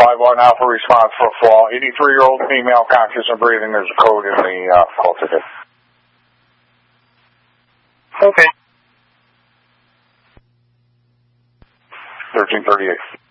5-1 Alpha response for fall. 83-year-old female, conscious and breathing. There's a code in the call ticket. Okay. 1338.